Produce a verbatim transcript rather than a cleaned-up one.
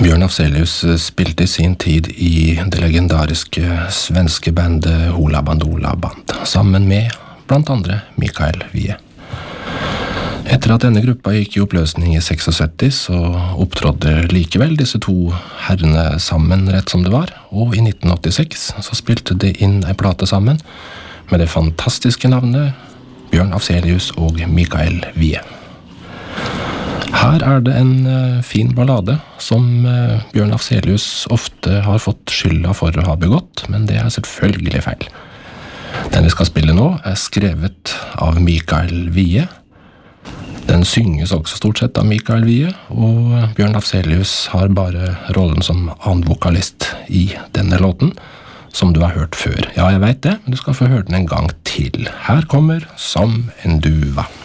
Bjørn Afzelius spilte i sin tid i det legendariske svenske bandet Hoola Bandoola Band, sammen med blant andre Mikael Wiehe. Etter at denne gruppa gikk i oppløsning i syttiseks, så opptrådde likevel disse to herrene sammen rett som det var, og i nitten åttiseks så spilte de inn en plate sammen med det fantastiske navnet Bjørn Afzelius og Mikael Wiehe. Her er det en uh, fin ballade som uh, Bjørn Afzelius ofte har fått skylda for å ha begått, men det er selvfølgelig feil. Den vi skal spille nå er skrevet av Mikael Wiehe. Den synges også stort sett av Mikael Wiehe, og Bjørn Afzelius har bare rollen som annen vokalist i denne låten, som du har hørt før. Ja, jeg vet det, men du skal få høre den en gang til. Her kommer Som en duva.